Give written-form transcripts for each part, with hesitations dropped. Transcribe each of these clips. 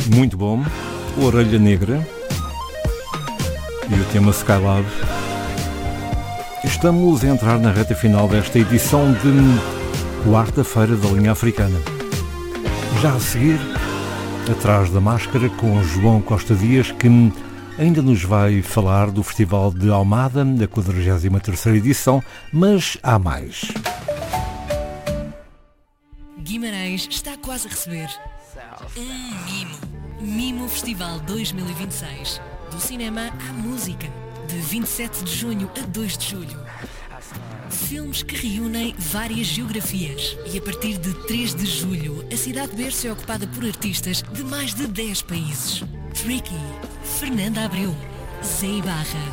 Muito bom. Orelha Negra e o tema Skylab. Estamos a entrar na reta final desta edição de quarta-feira da linha africana. Já a seguir, Atrás da Máscara, com João Costa Dias, que ainda nos vai falar do Festival de Almada, da 43ª edição, mas há mais. Guimarães está quase a receber Mimo Festival 2026, do cinema à música, de 27 de junho a 2 de julho. Filmes que reúnem várias geografias e a partir de 3 de julho a cidade berço é ocupada por artistas de mais de 10 países. Tricky, Fernanda Abreu, Zé Ibarra,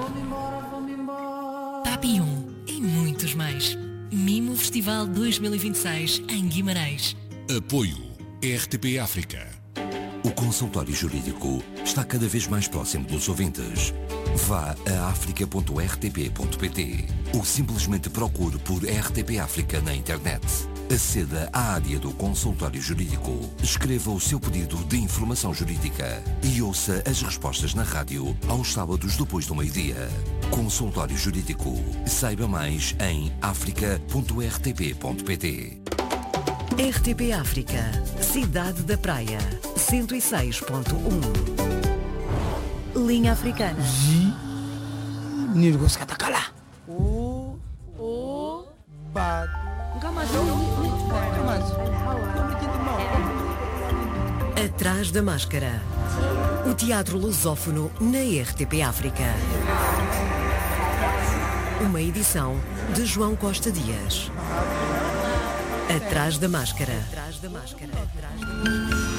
Papillon e muitos mais. Mimo Festival 2026 em Guimarães. Apoio RTP África. O consultório jurídico está cada vez mais próximo dos ouvintes. Vá a africa.rtp.pt ou simplesmente procure por RTP África na internet. Aceda à área do consultório jurídico, escreva o seu pedido de informação jurídica e ouça as respostas na rádio aos sábados depois do meio-dia. Consultório Jurídico. Saiba mais em africa.rtp.pt. RTP África, Cidade da Praia, 106.1. Linha Africana. Atrás da Máscara. O teatro lusófono na RTP África. Uma edição de João Costa Dias. Atrás da Máscara. Atrás da Máscara.